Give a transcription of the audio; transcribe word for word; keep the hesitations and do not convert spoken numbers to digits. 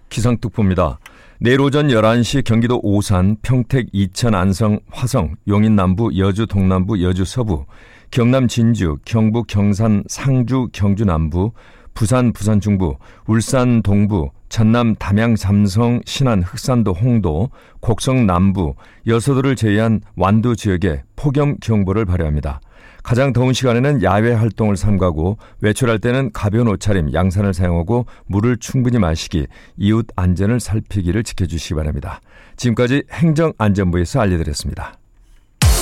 기상특보입니다. 내일 오전 열한 시 경기도 오산, 평택, 이천, 안성, 화성, 용인 남부, 여주 동남부, 여주 서부, 경남 진주, 경북 경산, 상주, 경주 남부, 부산, 부산 중부, 울산 동부, 전남 담양, 삼성, 신안, 흑산도, 홍도, 곡성 남부, 여서도를 제외한 완도 지역에 폭염 경보를 발효합니다. 가장 더운 시간에는 야외 활동을 삼가고 외출할 때는 가벼운 옷차림, 양산을 사용하고 물을 충분히 마시기, 이웃 안전을 살피기를 지켜주시기 바랍니다. 지금까지 행정안전부에서 알려드렸습니다.